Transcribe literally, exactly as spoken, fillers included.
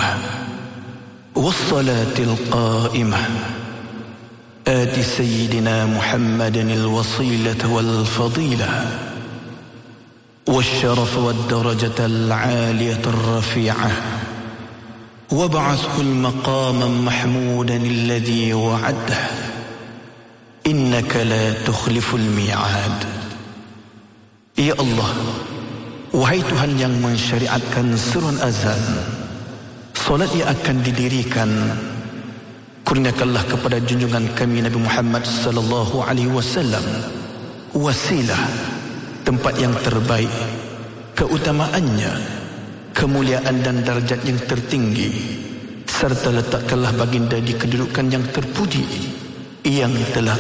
القيمة والصلاة القائمة آت سيدنا محمد الوصيلة والفضيلة والشرف والدرجة العالية الرفيعة وابعثه المقاما محمودا الذي وعده إنك لا تخلف الميعاد. Ya Allah, wahai Tuhan yang mensyariatkan surun azan, solat yang akan didirikan, kurniakanlah kepada junjungan kami Nabi Muhammad sallallahu alaihi wasallam wasilah, tempat yang terbaik, keutamaannya, kemuliaan dan darjat yang tertinggi, serta letakkanlah baginda di kedudukan yang terpuji yang telah